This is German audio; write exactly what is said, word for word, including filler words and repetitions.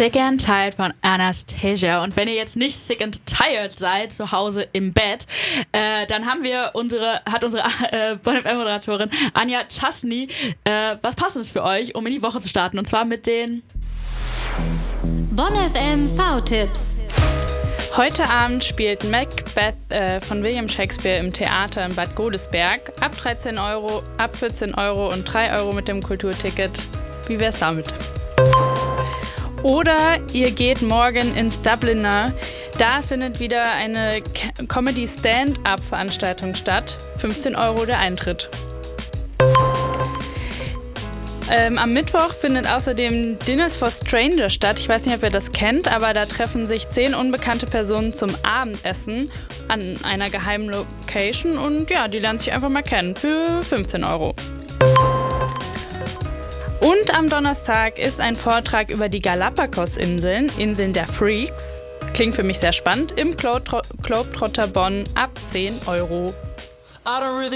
Sick and Tired von Anastasia. Und wenn ihr jetzt nicht sick and tired seid, zu Hause im Bett, äh, dann haben wir unsere, hat unsere äh, Bonn F M-Moderatorin Anja Czasny äh, was Passendes für euch, um in die Woche zu starten. Und zwar mit den Bonn F M V-Tipps. Heute Abend spielt Macbeth äh, von William Shakespeare im Theater in Bad Godesberg. Ab dreizehn Euro, ab vierzehn Euro und drei Euro mit dem Kulturticket. Wie wär's damit? Oder ihr geht morgen ins Dubliner. Da findet wieder eine Comedy-Stand-Up-Veranstaltung statt. fünfzehn Euro der Eintritt. Ähm, am Mittwoch findet außerdem Dinners for Strangers statt. Ich weiß nicht, ob ihr das kennt, aber da treffen sich zehn unbekannte Personen zum Abendessen an einer geheimen Location und ja, die lernen sich einfach mal kennen für fünfzehn Euro. Und am Donnerstag ist ein Vortrag über die Galapagos-Inseln, Inseln der Freaks. Klingt für mich sehr spannend, im Globetrotter Bonn ab zehn Euro.